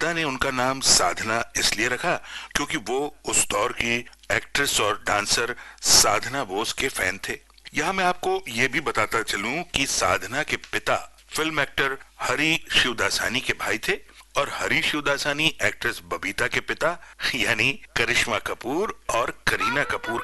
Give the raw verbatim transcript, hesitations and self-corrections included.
दादा ने उनका नाम साधना इसलिए रखा क्योंकि वो उस दौर की एक्ट्रेस और डांसर साधना बोस के फैन थे। यहाँ मैं आपको ये भी बताता चलूं कि साधना के पिता फिल्म एक्टर हरी शिवदासानी के भाई थे और हरी शिवदासानी एक्ट्रेस बबीता के पिता यानी करिश्मा कपूर और करीना कपूर